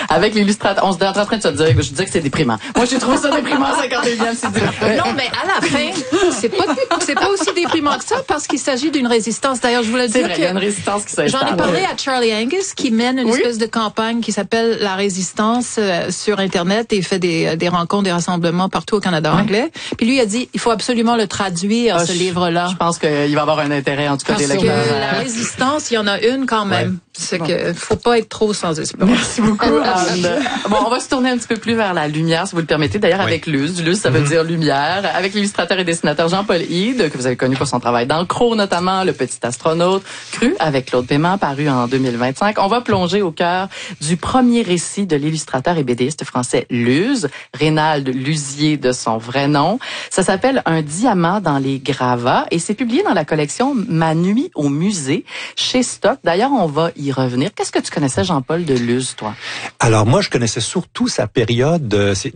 Avec l'illustrateur. On se est en train de se dire, je disais que c'est déprimant. Moi, j'ai trouvé ça déprimant, 51e, c'est dur. Non, mais à la fin, c'est pas aussi déprimant que ça parce qu'il s'agit d'une résistance. D'ailleurs, je voulais dire il y a une résistance qui s'installe. J'en ai parlé à Charlie Angus qui mène une espèce de campagne qui s'appelle La Résistance sur Internet et fait des rencontres, des rassemblements partout au Canada anglais. Puis lui a dit, il faut absolument le traduire, ce livre-là. Je pense qu'il va avoir un intérêt, en tout cas, des lecteurs. La résistance, il y en a une quand même. C'est que faut pas être trop sans espoir. Merci beaucoup, Anne. Bon, on va se tourner un petit peu plus vers la lumière, si vous le permettez. D'ailleurs, avec Luz. Luz, ça veut dire lumière. Avec l'illustrateur et dessinateur Jean-Paul Hyde, que vous avez connu pour son travail dans le Croc, notamment Le Petit Astronaute, Cru, avec Claude Paiement, paru en 2025. On va plonger au cœur du premier récit de l'illustrateur et BDiste français Luz, Rénald Luzier de son vrai nom. Ça s'appelle Un diamant dans les gravats et c'est publié dans la collection Ma nuit au musée chez Stock. D'ailleurs, on va y revenir. Qu'est-ce que tu connaissais, Jean-Paul, de Luz, toi? Alors, moi, je connaissais surtout sa période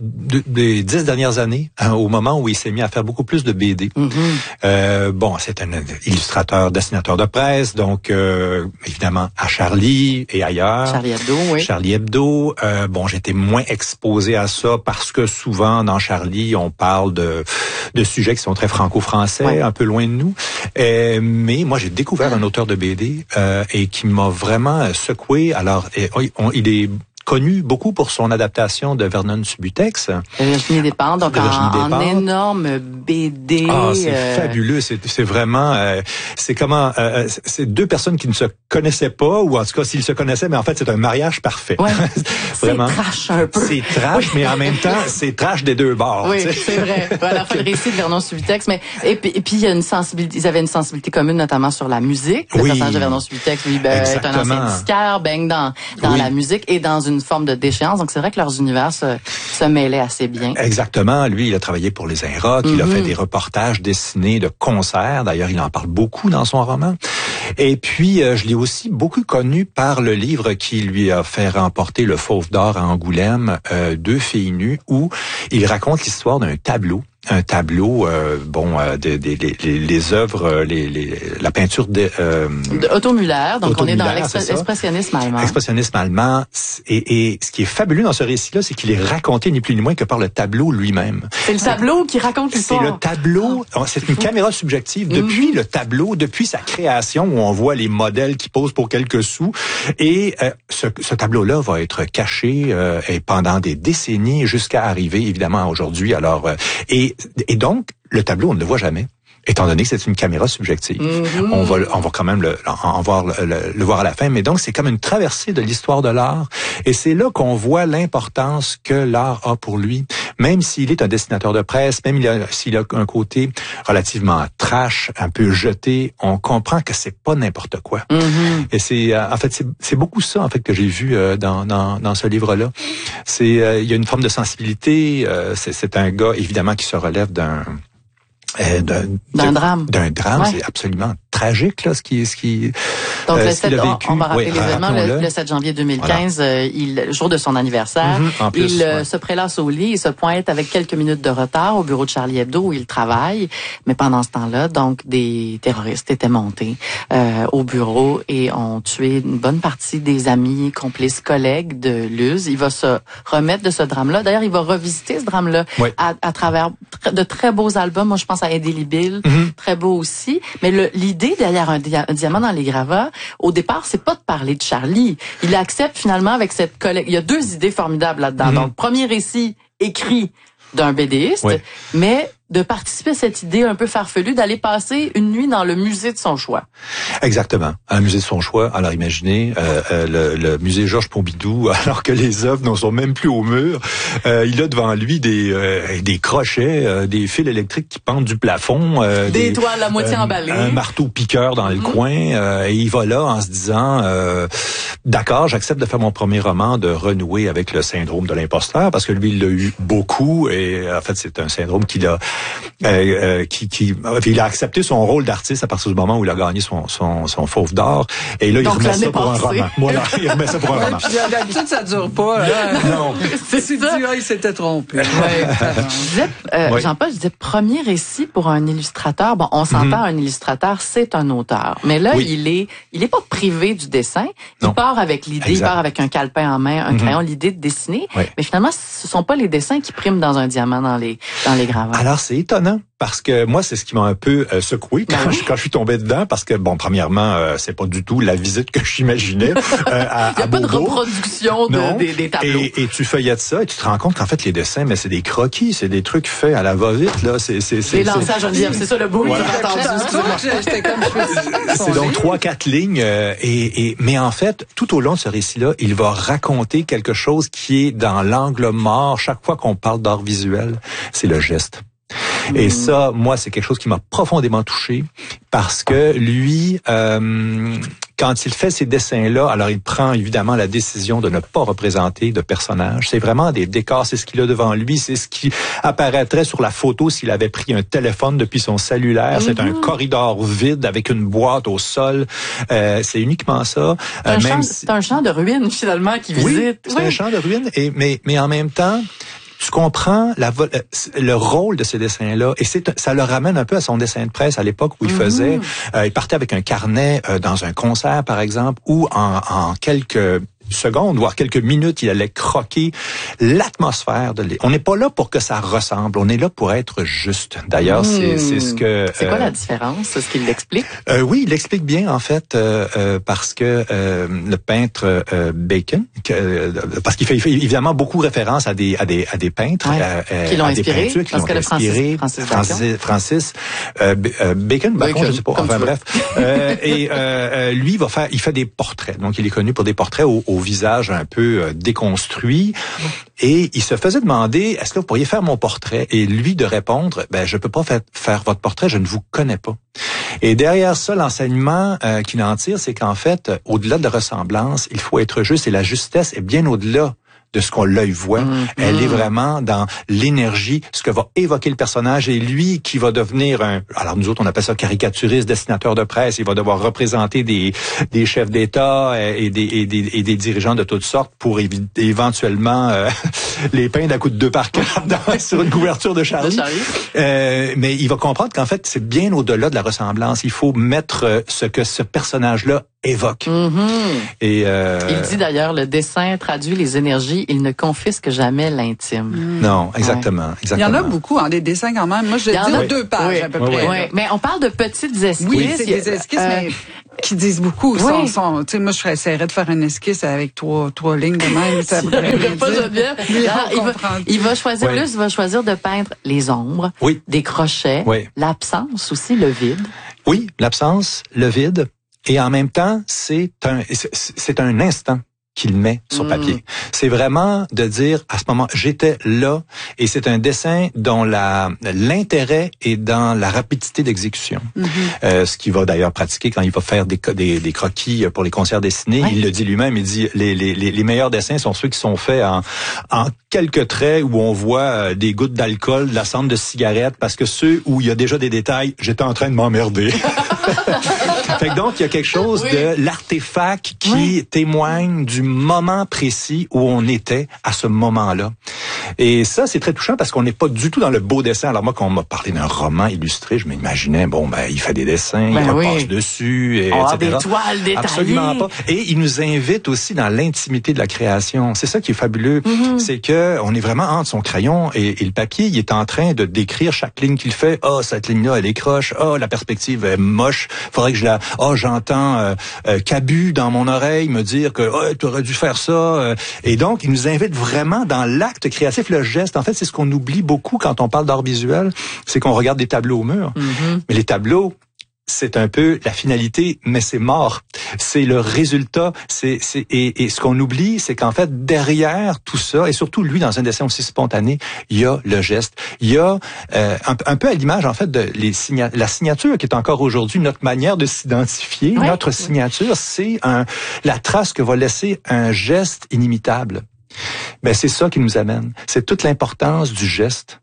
des 10 dernières années, au moment où il s'est mis à faire beaucoup plus de BD. Bon, c'est un illustrateur, dessinateur de presse, donc évidemment à Charlie et ailleurs. Charlie Hebdo, oui. Charlie Hebdo. Bon, j'étais moins exposé à ça parce que souvent, dans Charlie, on parle de sujets qui sont très franco-français, un peu loin de nous. Mais moi, j'ai découvert un auteur de BD et qui m'a vraiment secoué. Alors, il est connu beaucoup pour son adaptation de Vernon Subutex. Virginie Despentes, donc en énorme BD. Ah, c'est fabuleux. C'est vraiment, c'est comment, c'est deux personnes qui ne se connaissaient pas, ou en tout cas s'ils se connaissaient, mais en fait c'est un mariage parfait. Ouais. Vraiment. C'est trash un peu. C'est trash, mais en même temps c'est trash des deux bords. Oui, c'est vrai. Voilà, le récit de Vernon Subutex, mais et puis il y a une sensibilité. Ils avaient une sensibilité commune, notamment sur la musique. Le personnage de Vernon Subutex, lui, est un ancien disquaire, baigne dans la musique et dans une forme de déchéance. Donc, c'est vrai que leurs univers se mêlaient assez bien. Exactement. Lui, il a travaillé pour les Inrocks. Il a fait des reportages dessinés de concerts. D'ailleurs, il en parle beaucoup dans son roman. Et puis, je l'ai aussi beaucoup connu par le livre qui lui a fait remporter le Fauve d'or à Angoulême, Deux filles nues, où il raconte l'histoire d'un tableau. Un tableau, les œuvres, la peinture de Otto Müller, donc Otto on est Müller, dans l'expressionnisme allemand. Expressionnisme allemand. Et ce qui est fabuleux dans ce récit-là, c'est qu'il est raconté ni plus ni moins que par le tableau lui-même. C'est le tableau qui raconte l'histoire. C'est le tableau. C'est une caméra subjective depuis le tableau, depuis sa création où on voit les modèles qui posent pour quelques sous. Et ce tableau-là va être caché et pendant des décennies jusqu'à arriver évidemment aujourd'hui. Alors et donc, le tableau, on ne le voit jamais, étant donné que c'est une caméra subjective. On va quand même le voir à la fin, mais donc c'est comme une traversée de l'histoire de l'art, et c'est là qu'on voit l'importance que l'art a pour lui, même s'il est un dessinateur de presse, même s'il a un côté relativement trash, un peu jeté, on comprend que c'est pas n'importe quoi. Et c'est en fait c'est beaucoup ça en fait que j'ai vu dans ce livre-là. Il y a une forme de sensibilité, c'est un gars évidemment qui se relève d'un drame. C'est absolument tragique là, ce qui donc le 7, a vécu. on va rappeler les événements. Le 7 janvier 2015, voilà. Jour de son anniversaire, se prélasse au lit et se pointe avec quelques minutes de retard au bureau de Charlie Hebdo où il travaille. Mais pendant ce temps-là, donc des terroristes étaient montés au bureau et ont tué une bonne partie des amis, complices, collègues de Luz. Il va se remettre de ce drame-là. D'ailleurs, il va revisiter ce drame-là à travers de très beaux albums. Moi, je pense à Indélébile, très beau aussi. Mais l'idée derrière un diamant dans les gravats, au départ, c'est pas de parler de Charlie. Il accepte finalement avec cette collègue. Il y a deux idées formidables là-dedans. Donc, premier récit écrit d'un BDiste, mais de participer à cette idée un peu farfelue d'aller passer une nuit dans le musée de son choix. Exactement. Un musée de son choix. Alors imaginez le musée Georges Pompidou, alors que les œuvres n'en sont même plus au mur. Il a devant lui des crochets, des fils électriques qui pendent du plafond. Des toiles à moitié emballées. Un marteau piqueur dans le coin. Et il va là en se disant, d'accord, j'accepte de faire mon premier roman, de renouer avec le syndrome de l'imposteur, parce que lui, il l'a eu beaucoup. Et en fait, c'est un syndrome qu'il a il a accepté son rôle d'artiste à partir du moment où il a gagné son Fauve d'or. Et là, il remet ça pour un roman. Voilà, il remet ça pour un roman. Puis d'habitude, ça dure pas. Hein? Non. C'est ça. Il s'était trompé. Jean-Paul, je disais premier récit pour un illustrateur. Bon, on s'entend, un illustrateur, c'est un auteur. Mais là, il est pas privé du dessin. Il part avec l'idée, il part avec un calepin en main, un crayon, l'idée de dessiner. Oui. Mais finalement, ce sont pas les dessins qui priment dans un diamant dans les gravats. Alors, c'est étonnant. Parce que moi, c'est ce qui m'a un peu secoué quand je suis tombé dedans, parce que bon, premièrement, c'est pas du tout la visite que j'imaginais. Il n'y a pas de reproduction des tableaux. Et tu feuillettes ça et tu te rends compte qu'en fait les dessins, mais c'est des croquis, c'est des trucs faits à la va-vite là. C'est lançages, Geneviève, c'est ça le beau. Voilà. C'est donc 3-4 lignes. Mais en fait, tout au long de ce récit-là, il va raconter quelque chose qui est dans l'angle mort. Chaque fois qu'on parle d'art visuel, c'est le geste. Et ça, moi, c'est quelque chose qui m'a profondément touché parce que lui, quand il fait ces dessins-là, alors il prend évidemment la décision de ne pas représenter de personnages. C'est vraiment des décors, c'est ce qu'il a devant lui, c'est ce qui apparaîtrait sur la photo s'il avait pris un téléphone depuis son cellulaire. C'est un corridor vide avec une boîte au sol. C'est uniquement ça. C'est un champ de ruines finalement qu'il visite. C'est un champ de ruines, mais en même temps, tu comprends le rôle de ces dessins-là, et ça le ramène un peu à son dessin de presse à l'époque où il faisait, il partait avec un carnet dans un concert par exemple, où en quelques secondes, voire quelques minutes, il allait croquer l'atmosphère de On n'est pas là pour que ça ressemble, on est là pour être juste. D'ailleurs, c'est ce que... C'est quoi la différence? Est-ce qu'il l'explique? Oui, il l'explique bien, en fait, parce que le peintre Bacon, parce qu'il fait évidemment beaucoup référence à des peintres, qui l'ont inspiré, qui l'ont inspiré, Francis Bacon, je sais pas, enfin bref. Lui, il fait des portraits, donc il est connu pour des portraits au visage un peu déconstruit, et il se faisait demander, est-ce que vous pourriez faire mon portrait? Et lui de répondre, je peux pas faire votre portrait, je ne vous connais pas. Et derrière ça, l'enseignement qu'il en tire, c'est qu'en fait, au-delà de la ressemblance, il faut être juste, et la justesse est bien au-delà de ce qu'on l'œil voit. Elle est vraiment dans l'énergie, ce que va évoquer le personnage, et lui qui va devenir alors nous autres on appelle ça caricaturiste, dessinateur de presse, il va devoir représenter des chefs d'État et des dirigeants de toutes sortes pour éventuellement les peindre à coups de 2 par 4 sur une couverture de Charlie. Mais il va comprendre qu'en fait c'est bien au-delà de la ressemblance. Il faut mettre ce que ce personnage-là évoque. Et il dit d'ailleurs, le dessin traduit les énergies, il ne confisque jamais l'intime. Non, exactement. Il y en a beaucoup, des dessins quand même. Moi, je dis 2 pages à peu près. Oui. Mais on parle de petites esquisses. Oui, c'est des esquisses, mais qui disent beaucoup. Moi, je essaierais de faire une esquisse avec 3 lignes de même. Ça il va choisir, il va choisir de peindre les ombres, des crochets, l'absence aussi, le vide. Oui, l'absence, le vide. Et en même temps, c'est un instant qu'il met sur papier. C'est vraiment de dire, à ce moment, j'étais là, et c'est un dessin dont l'intérêt est dans la rapidité d'exécution. Ce qu'il va d'ailleurs pratiquer quand il va faire des croquis pour les concerts dessinés. Il le dit lui-même, il dit, les meilleurs dessins sont ceux qui sont faits en quelques traits où on voit des gouttes d'alcool, de la cendre de cigarette, parce que ceux où il y a déjà des détails, j'étais en train de m'emmerder. Fait que donc, il y a quelque chose de l'artefact qui témoigne du moment précis où on était à ce moment-là. Et ça, c'est très touchant parce qu'on n'est pas du tout dans le beau dessin. Alors moi, quand on m'a parlé d'un roman illustré, je m'imaginais, il fait des dessins, il repasse dessus, etc. Des toiles détaillées. Absolument pas. Et il nous invite aussi dans l'intimité de la création. C'est ça qui est fabuleux. C'est que on est vraiment entre son crayon et le papier. Il est en train de décrire chaque ligne qu'il fait. Cette ligne-là, elle est croche. La perspective est moche. Faudrait que je la... j'entends Cabu dans mon oreille me dire que tu aurais dû faire ça. Et donc, il nous invite vraiment dans l'acte créatif, le geste. En fait, c'est ce qu'on oublie beaucoup quand on parle d'art visuel, c'est qu'on regarde des tableaux au mur. Mais les tableaux, c'est un peu la finalité, mais c'est mort. C'est le résultat. Et ce qu'on oublie, c'est qu'en fait, derrière tout ça, et surtout lui, dans un dessin aussi spontané, il y a le geste. Il y a un peu à l'image, en fait, de la signature qui est encore aujourd'hui notre manière de s'identifier. Notre signature, c'est la trace que va laisser un geste inimitable. C'est ça qui nous amène. C'est toute l'importance du geste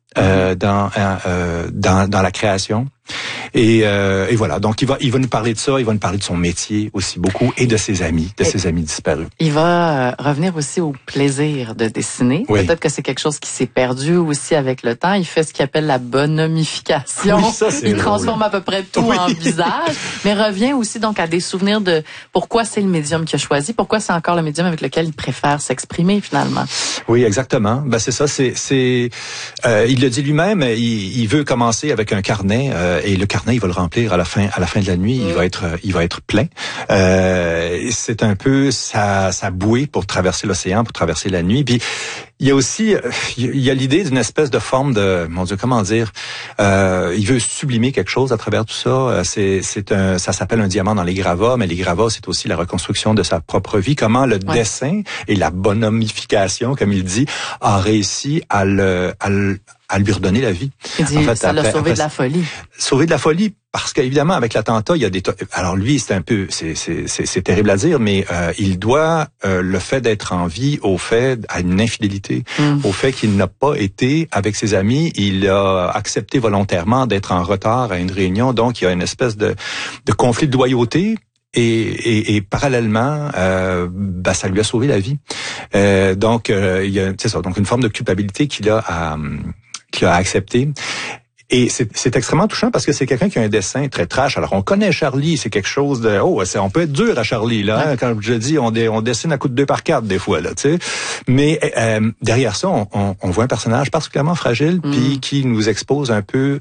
dans la création. Et voilà. Donc, il va nous parler de ça. Il va nous parler de son métier aussi beaucoup et de ses amis disparus. Il va revenir aussi au plaisir de dessiner. Oui. Peut-être que c'est quelque chose qui s'est perdu aussi avec le temps. Il fait ce qu'il appelle la bonhomification. Oui, ça, c'est il transforme à peu près tout en visage, mais revient aussi donc à des souvenirs de pourquoi c'est le médium qu'il a choisi, pourquoi c'est encore le médium avec lequel il préfère s'exprimer finalement. Oui, exactement. Ben c'est ça. Il le dit lui-même. Il veut commencer avec un carnet et le carnet il va le remplir à la fin de la nuit. Il va être plein. C'est un peu sa bouée pour traverser l'océan, pour traverser la nuit. Puis il y a aussi l'idée d'une espèce de forme de, mon Dieu, comment dire, il veut sublimer quelque chose à travers tout ça. Ça s'appelle un diamant dans les gravats, mais les gravats, c'est aussi la reconstruction de sa propre vie. Comment le dessin et la bonhomification, comme il dit, a réussi à lui redonner la vie. Il dit, en fait, ça l'a sauvé de la folie. Sauvé de la folie, parce qu'évidemment, avec l'attentat, il y a alors lui, c'est terrible à dire, mais il doit le fait d'être en vie à une infidélité, au fait qu'il n'a pas été avec ses amis. Il a accepté volontairement d'être en retard à une réunion, donc il y a une espèce de conflit de loyauté. Et parallèlement, ça lui a sauvé la vie. Donc il y a, c'est ça, donc une forme de culpabilité qu'il a accepté. Et c'est extrêmement touchant parce que c'est quelqu'un qui a un dessin très trash. Alors on connaît Charlie, c'est quelque chose de on peut être dur à Charlie là. Hein, quand je dis on dessine à coup de 2x4 des fois là, tu sais. Mais derrière ça, on voit un personnage particulièrement fragile puis qui nous expose un peu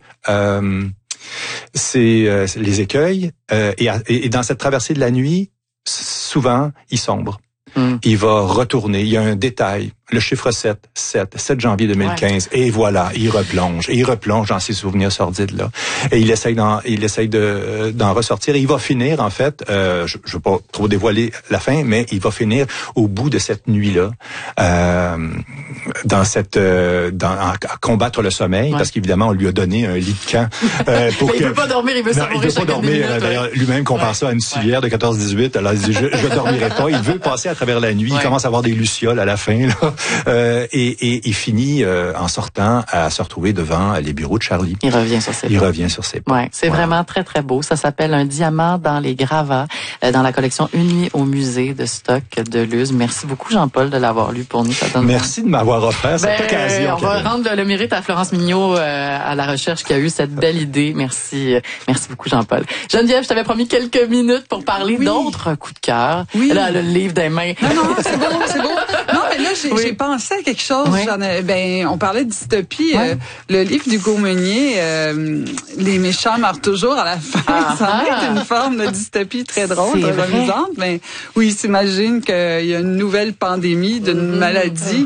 les écueils et dans cette traversée de la nuit, souvent il sombre. Il va retourner, il y a un détail, le chiffre 7 janvier 2015, et voilà, il replonge dans ses souvenirs sordides là, et il essaye d'en ressortir, et il va finir en fait, je veux pas trop dévoiler la fin, mais il va finir au bout de cette nuit là, à combattre le sommeil, parce qu'évidemment on lui a donné un lit de camp pour il veut pas dormir, il veut savourer chacune des minutes. D'ailleurs, lui-même compare ça à une civière de 14-18, alors il dit je dormirai pas, il veut passer à travers la nuit, il commence à avoir des lucioles à la fin là, et il finit en sortant à se retrouver devant les bureaux de Charlie. Il revient sur ses pas. Ouais, c'est vraiment très très beau. Ça s'appelle Un diamant dans les gravats dans la collection Une nuit au musée de Stock de Luz. Merci beaucoup Jean-Paul de l'avoir lu pour nous. Merci de m'avoir offert cette occasion. On va rendre le mérite à Florence Mignot à la recherche qui a eu cette belle idée. Merci beaucoup Jean-Paul. Geneviève, je t'avais promis quelques minutes pour parler d'autres coups de cœur. Oui. Là, le livre des mains. Non, c'est bon. Non, mais là, j'ai pensé à quelque chose. Oui. On parlait de dystopie. Le livre d'Hugo Meunier, Les méchants meurent toujours à la fin. Ça va être une forme de dystopie très drôle, très amusante. Mais oui, s'imagine qu'il y a une nouvelle pandémie d'une maladie